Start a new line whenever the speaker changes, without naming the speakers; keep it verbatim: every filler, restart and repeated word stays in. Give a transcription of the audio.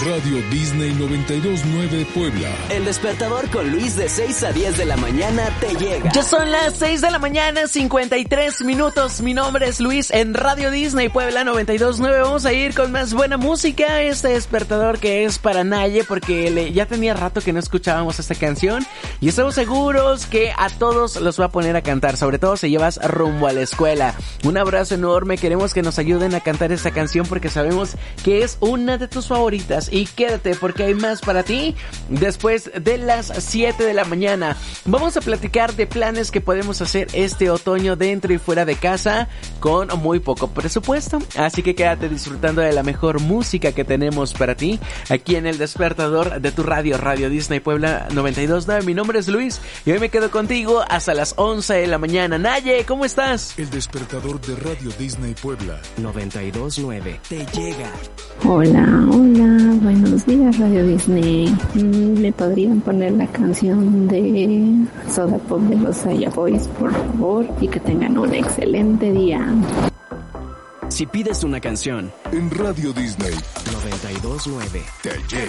Radio Disney noventa y dos punto nueve Puebla.
El despertador con Luis de seis a diez de la mañana te llega.
Ya son las seis de la mañana, cincuenta y tres minutos. Mi nombre es Luis en Radio Disney Puebla noventa y dos punto nueve. Vamos a ir con más buena música. Este despertador que es para Naye, porque le, ya tenía rato que no escuchábamos esta canción y estamos seguros que a todos los va a poner a cantar, sobre todo si llevas rumbo a la escuela. Un abrazo enorme, queremos que nos ayuden a cantar esta canción porque sabemos que es una de tus favoritas. Y quédate porque hay más para ti después de las siete de la mañana. Vamos a platicar de planes que podemos hacer este otoño dentro y fuera de casa con muy poco presupuesto, así que quédate disfrutando de la mejor música que tenemos para ti aquí en el despertador de tu radio, Radio Disney Puebla noventa y dos punto nueve. Mi nombre es Luis y hoy me quedo contigo hasta las once de la mañana. Naye, ¿cómo estás?
El despertador de Radio Disney Puebla
noventa y dos punto nueve te llega.
Hola, hola, buenos días Radio Disney. ¿Me podrían poner la canción de Soda Pop de los Saya Boys, por favor? Y que tengan un excelente día.
Si pides una canción
en Radio Disney
noventa y dos punto nueve
te llega.